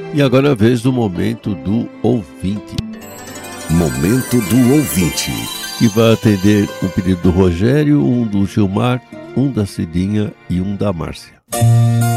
E agora é a vez do momento do ouvinte, Momento do ouvinte. que vai atender o pedido do Rogério, um do Gilmar, um da Cidinha e um da Márcia.